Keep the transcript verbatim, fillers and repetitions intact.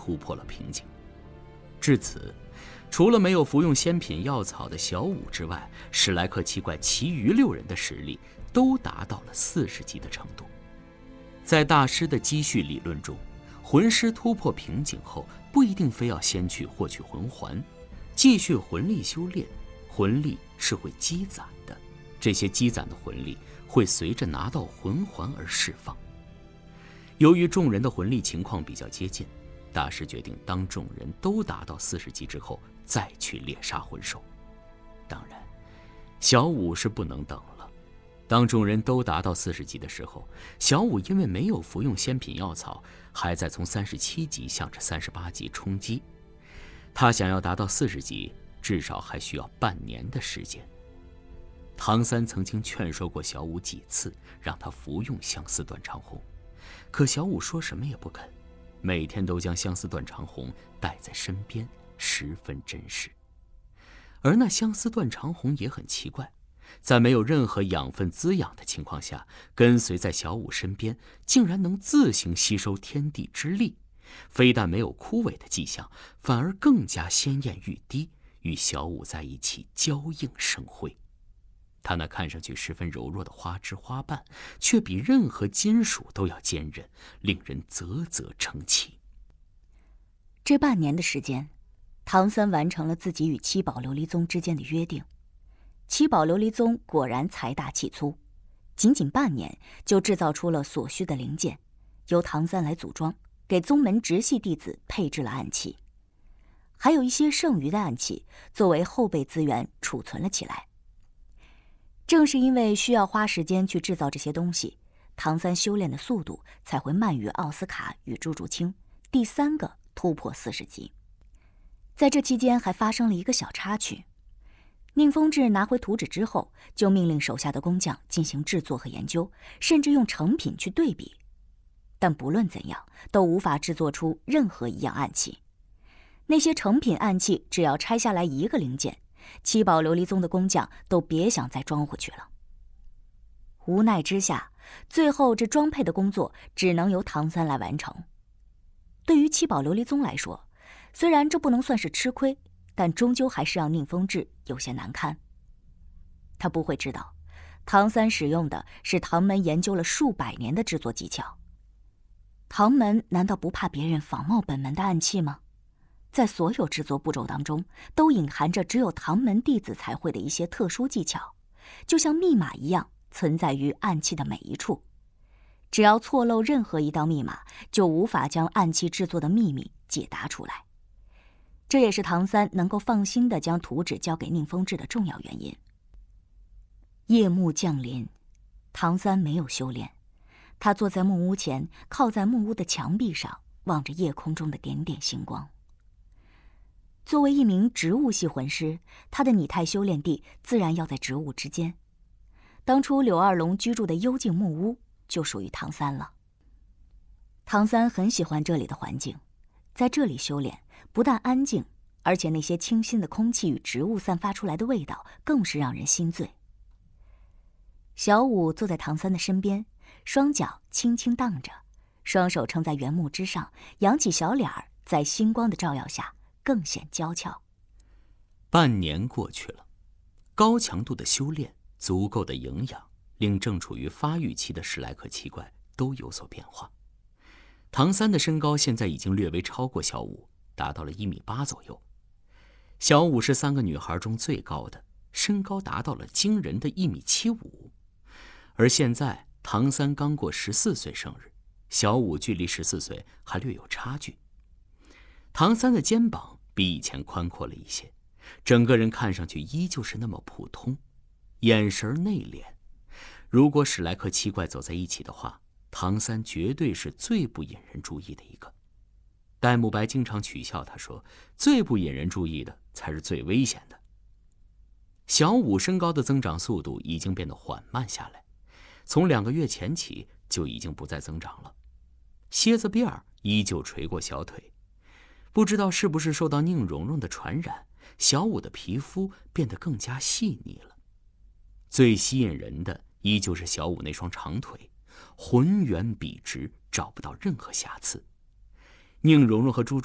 突破了瓶颈。至此，除了没有服用仙品药草的小五之外，史莱克七怪其余六人的实力都达到了四十级的程度。在大师的积蓄理论中，魂师突破瓶颈后不一定非要先去获取魂环，继续魂力修炼，魂力是会积攒的，这些积攒的魂力会随着拿到魂环而释放。由于众人的魂力情况比较接近，大师决定当众人都达到四十级之后再去猎杀魂兽。当然，小五是不能等了。当众人都达到四十级的时候，小五因为没有服用仙品药草，还在从三十七级向着三十八级冲击。他想要达到四十级，至少还需要半年的时间。唐三曾经劝说过小五几次，让他服用相思断肠红，可小五说什么也不肯，每天都将相思断肠红带在身边，十分珍视。而那相思断肠红也很奇怪，在没有任何养分滋养的情况下，跟随在小五身边，竟然能自行吸收天地之力，非但没有枯萎的迹象，反而更加鲜艳欲滴，与小五在一起交映生辉。它那看上去十分柔弱的花枝花瓣，却比任何金属都要坚韧，令人啧啧称奇。 这半年的时间，唐三完成了自己与七宝琉璃宗之间的约定。七宝琉璃宗果然财大气粗，仅仅半年就制造出了所需的零件，由唐三来组装，给宗门直系弟子配置了暗器，还有一些剩余的暗器作为后备资源储存了起来。正是因为需要花时间去制造这些东西，唐三修炼的速度才会慢于奥斯卡与朱竹清第三个突破四十级。在这期间还发生了一个小插曲，宁风致拿回图纸之后，就命令手下的工匠进行制作和研究，甚至用成品去对比，但不论怎样都无法制作出任何一样暗器。那些成品暗器只要拆下来一个零件，七宝琉璃宗的工匠都别想再装回去了。无奈之下，最后这装配的工作只能由唐三来完成。对于七宝琉璃宗来说，虽然这不能算是吃亏，但终究还是让宁风致有些难堪。他不会知道，唐三使用的是唐门研究了数百年的制作技巧。唐门难道不怕别人仿冒本门的暗器吗？在所有制作步骤当中，都隐含着只有唐门弟子才会的一些特殊技巧，就像密码一样存在于暗器的每一处。只要错漏任何一道密码，就无法将暗器制作的秘密解答出来。这也是唐三能够放心地将图纸交给宁风致的重要原因。夜幕降临，唐三没有修炼，他坐在木屋前，靠在木屋的墙壁上，望着夜空中的点点星光。作为一名植物系魂师，他的拟态修炼地自然要在植物之间。当初柳二龙居住的幽静木屋就属于唐三了。唐三很喜欢这里的环境，在这里修炼不但安静，而且那些清新的空气与植物散发出来的味道更是让人心醉。小五坐在唐三的身边，双脚轻轻荡着，双手撑在原木之上，扬起小脸儿，在星光的照耀下更显娇俏。 半年过去了，高强度的修炼，足够的营养，令正处于发育期的史莱克七怪都有所变化。唐三的身高现在已经略微超过小五，达到了一米八左右。小五是三个女孩中最高的，身高达到了惊人的一米七五。而现在唐三刚过十四岁生日，小五距离十四岁还略有差距。唐三的肩膀比以前宽阔了一些，整个人看上去依旧是那么普通，眼神内敛。如果史莱克七怪走在一起的话，唐三绝对是最不引人注意的一个。戴沐白经常取笑他说，最不引人注意的才是最危险的。小五身高的增长速度已经变得缓慢下来，从两个月前起就已经不再增长了。蝎子辫儿依旧垂过小腿，不知道是不是受到宁荣荣的传染，小五的皮肤变得更加细腻了。最吸引人的依旧是小五那双长腿，浑圆笔直，找不到任何瑕疵。宁荣荣和朱